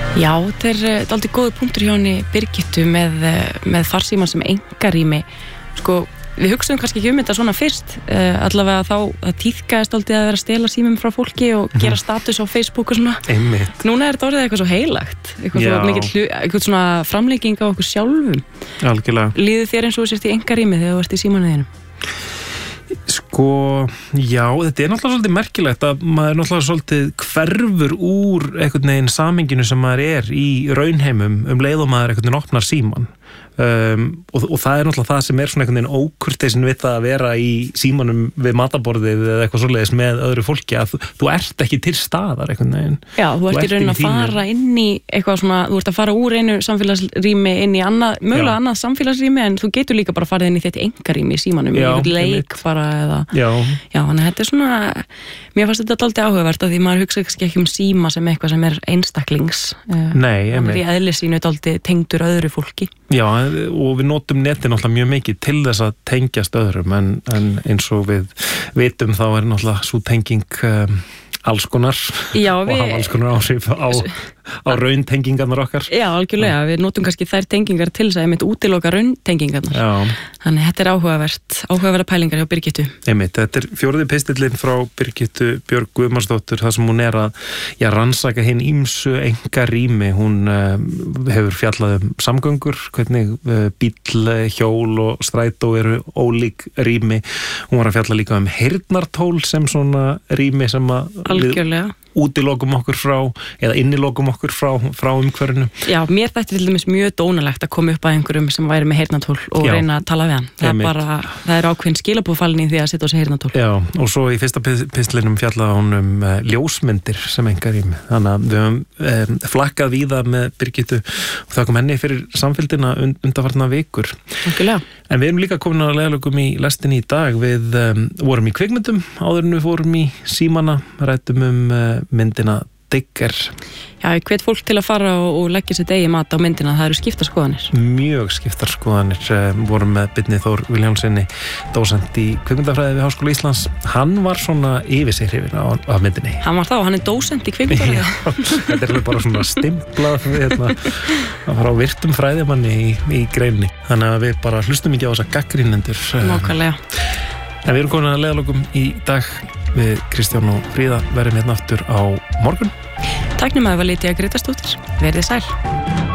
Já, þetta dálítið góður punktur hjá henni Birgittu með farsíman sem einkarými. Sko, við hugsaðum kannski ekki þetta svona fyrst, allavega þá að tíðkaðist dálítið að vera að stela símum frá fólki og gera status á Facebook og svona. Einmitt. Núna þetta orðið eitthvað svo heilagt, eitthvað svona framlenging á okkur sjálfum. Algjörlega. Líður þér eins og þú sért í einkarými þegar þú ert í símanuðinum? Sko, já, þetta náttúrulega svolítið merkilegt að maður náttúrulega svolítið hverfur úr einhvern veginn samhenginu sem maður í raunheimum leið og maður einhvern veginn opnar síman. Og það náttúrulega það sem svona einhvern veginn ókurteisin við það að vera í símanum við mataborðið eða eitthvað svoleiðis með öðru fólki að þú ert ekki til staðar einhvern veginn. Já, þú ert í raunin að fara inn í eitthvað svona, þú ert að fara úr einu samfélagsrými inn í annað, mögulega annað samfélagsrými en þú getur líka bara farið inn í þetta einkarými í símanum, í einhvern leik bara eða. Já, þannig að þetta svona, mér fannst þetta dálítið áhugavert að því maður hugsa ekki síma sem eitthvað sem einstaklings. Nei, einmitt. Því eðlisínu dálítið tengdur öðru fólki. Já, og við notum netin náttúrulega mjög mikið til þess að tengjast öðrum en eins og við vitum þá náttúrulega svo tenging alls konar og hafa alls konar áhrif á rauntengingarnar okkar. Já, algjörlega, við notum kannski þær tengingar til þess að einmitt útiloka rauntengingarnar. Já. Þannig þetta áhugaverða pælingar hjá Birgittu. Einmitt, þetta 4. pistillinn frá Birgittu Björg Guðmarsdóttur, það sem hún að rannsaka hinn ýmsu einkarými. Hún hefur fjallað samgöngur, hvernig bíll, hjól og strætó eru ólík rými. Hún var að fjalla líka heyrnartól sem svona rými sem að algjörlega útilokum okkur frá, eða innilokum okkur frá umhverfinu. Já, mér þætti til dæmis mjög dónalegt að koma upp að einhverjum sem væri með heyrnartól og reyna að tala við hann. Það er ákveðin skilabúðfalinn í því að setja á sig heyrnartól. Já, og svo í fyrsta pistlinum fjallaði hún ljósmyndir sem einkarými. Þannig að við höfum flakkað víða með Birgittu og þakkum henni fyrir samfylgdina undanfarna vikur. Algjörlega. En við erum líka komin að leiðalögum í lestinni í dag. Við vorum í kvikmyndum áður en við fórum í símana, ræddum myndina Digger. Já, ég hvet fólk til að fara og leggja sitt eigið mat á myndina, það eru skiptar skoðanir. Mjög skiptar skoðanir. Vorum með Birni Þór Vilhjálmssyni, dósent í kvikmyndafræði við Háskóla Íslands. Hann var svona yfir sig hrifinn af myndinni. Hann var hann dósent í kvikmyndafræði. Já, þetta bara svona stimplað að fara á virtum fræðimanni í greinni. Þannig að við bara hlustum ekki á þessa gaggrínendur. Nákvæmlega. En við erum komin að leiðalokum í dag. Við Kristján og Fríða verðum hérna aftur á morgun. Takk nema að var Lítið að Grétarsdóttir. Verðið sæl.